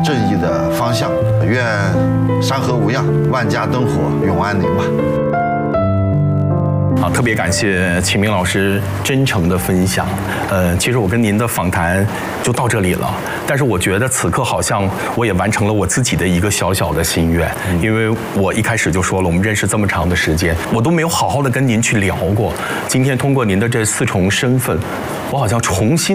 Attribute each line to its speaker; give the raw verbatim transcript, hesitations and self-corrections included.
Speaker 1: 正义的方向。愿山河无恙，万家灯火永安宁吧。
Speaker 2: 啊，特别感谢秦明老师真诚的分享。呃，其实我跟您的访谈就到这里了，但是我觉得此刻好像我也完成了我自己的一个小小的心愿，因为我一开始就说了，我们认识这么长的时间，我都没有好好的跟您去聊过。今天通过您的这四重身份，我好像重新